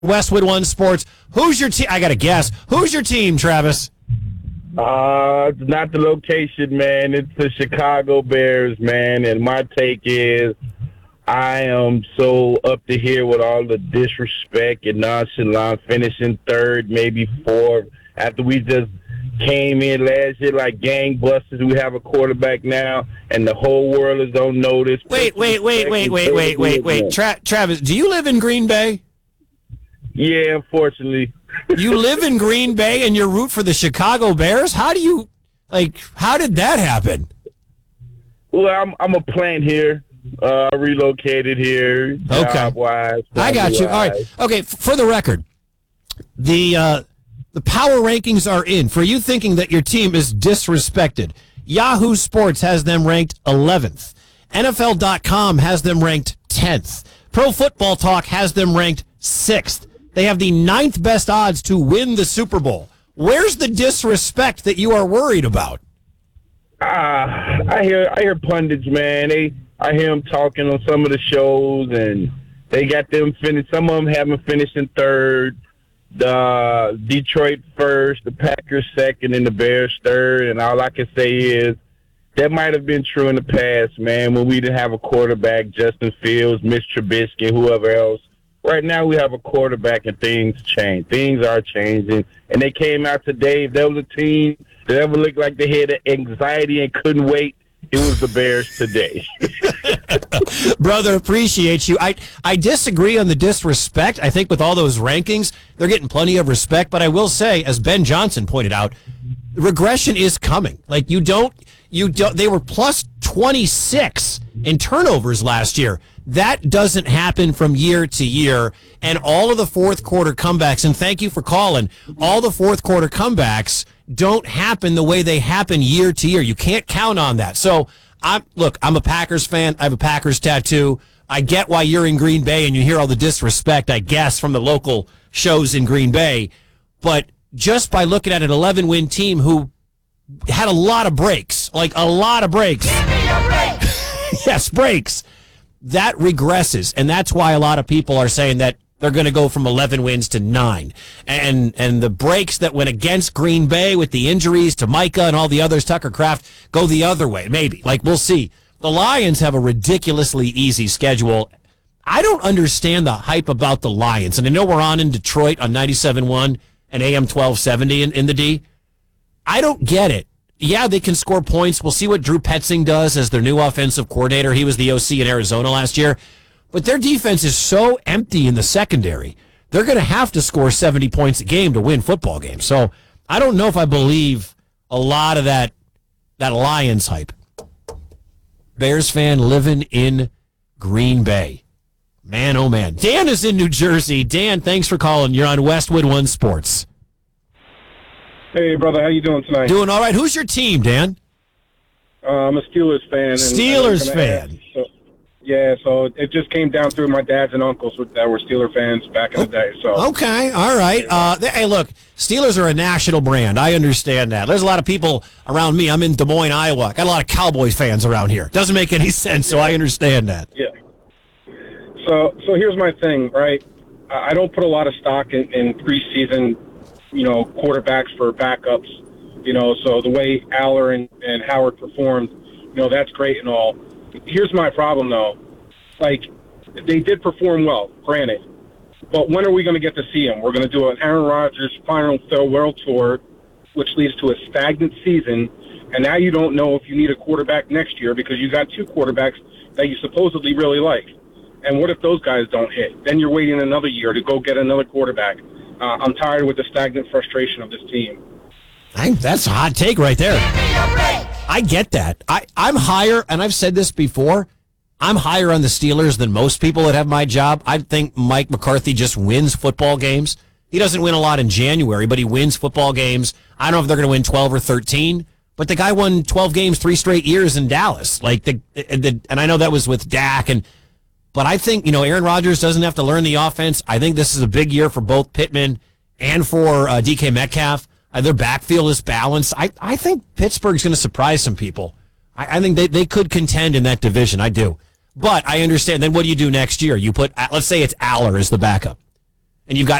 Westwood One Sports. Who's your team? I got to guess. Who's your team, Travis? It's not the location, man. It's the Chicago Bears, man. And my take is I am so up to here with all the disrespect and nonchalance, finishing third, maybe fourth, after we just came in last year like gangbusters. We have a quarterback now, and the whole world is on notice. Wait. Travis, do you live in Green Bay? Yeah, unfortunately. You live in Green Bay and you root for the Chicago Bears? How did that happen? Well, I'm a plant here. Relocated here. Okay. Job-wise, I got you. All right. Okay, for the record, the power rankings are in. For you thinking that your team is disrespected, Yahoo Sports has them ranked 11th. NFL.com has them ranked 10th. Pro Football Talk has them ranked 6th. They have the 9th best odds to win the Super Bowl. Where's the disrespect that you are worried about? I hear pundits, man. I hear them talking on some of the shows, and they got them finished. Some of them have them finishing third. The Detroit first, the Packers second, and the Bears third. And all I can say is that might have been true in the past, man, when we didn't have a quarterback, Justin Fields, Mitch Trubisky, whoever else. Right now we have a quarterback and things change. Things are changing. And they came out today. If there was a team that ever looked like they had anxiety and couldn't wait, it was the Bears today. Brother, appreciate you. I disagree on the disrespect. I think with all those rankings, they're getting plenty of respect. But I will say, as Ben Johnson pointed out, regression is coming. Like they were plus 26 in turnovers last year. That doesn't happen from year to year. And all of the fourth quarter comebacks, and thank you for calling, all the fourth quarter comebacks don't happen the way they happen year to year. You can't count on that. So, I'm a Packers fan. I have a Packers tattoo. I get why you're in Green Bay and you hear all the disrespect, I guess, from the local shows in Green Bay. But just by looking at an 11-win team who had a lot of breaks, like a lot of breaks. Give me a break! Yes, breaks. That regresses, and that's why a lot of people are saying that they're going to go from 11 wins to 9. And the breaks that went against Green Bay with the injuries to Micah and all the others, Tucker Kraft, go the other way, maybe. Like, we'll see. The Lions have a ridiculously easy schedule. I don't understand the hype about the Lions. And I know we're on in Detroit on 97.1 and AM 1270 in the D. I don't get it. Yeah, they can score points. We'll see what Drew Petzing does as their new offensive coordinator. He was the OC in Arizona last year. But their defense is so empty in the secondary. They're going to have to score 70 points a game to win football games. So I don't know if I believe a lot of that Lions hype. Bears fan living in Green Bay. Man, oh man. Dan is in New Jersey. Dan, thanks for calling. You're on Westwood One Sports. Hey, brother, how you doing tonight? Doing all right. Who's your team, Dan? I'm a Steelers fan. Steelers fan. So it just came down through my dads and uncles that were Steeler fans back in the day. So okay, all right. Hey, look, Steelers are a national brand. I understand that. There's a lot of people around me. I'm in Des Moines, Iowa. Got a lot of Cowboys fans around here. Doesn't make any sense, so I understand that. Yeah. So here's my thing, right? I don't put a lot of stock in preseason, quarterbacks for backups. So the way Aller and Howard performed, that's great and all. Here's my problem, though. Like, they did perform well, granted. But when are we going to get to see them? We're going to do an Aaron Rodgers final farewell tour, which leads to a stagnant season. And now you don't know if you need a quarterback next year because you got 2 quarterbacks that you supposedly really like. And what if those guys don't hit? Then you're waiting another year to go get another quarterback. I'm tired with the stagnant frustration of this team. That's a hot take right there. I get that. I'm higher, and I've said this before, I'm higher on the Steelers than most people that have my job. I think Mike McCarthy just wins football games. He doesn't win a lot in January, but he wins football games. I don't know if they're going to win 12 or 13, but the guy won 12 games 3 straight years in Dallas. And I know that was with Dak, but I think, Aaron Rodgers doesn't have to learn the offense. I think this is a big year for both Pittman and for DK Metcalf. Their backfield is balanced. I think Pittsburgh's going to surprise some people. I think they could contend in that division. I do. But I understand. Then what do you do next year? You put, let's say it's Aller as the backup. and you've got